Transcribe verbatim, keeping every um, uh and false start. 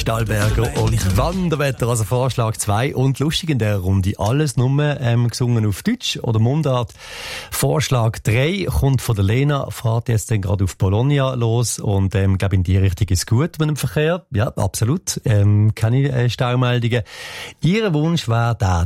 Stahlberger und Wanderwetter, also Vorschlag zwei. Und lustig in der Runde, alles nur ähm, gesungen auf Deutsch oder Mundart. Vorschlag drei kommt von der Lena, fährt jetzt dann gerade auf Bologna los und ähm, glaube in die Richtung ist gut mit dem Verkehr. Ja, absolut. Ähm, keine äh, Staumeldungen. Ihr Wunsch wäre der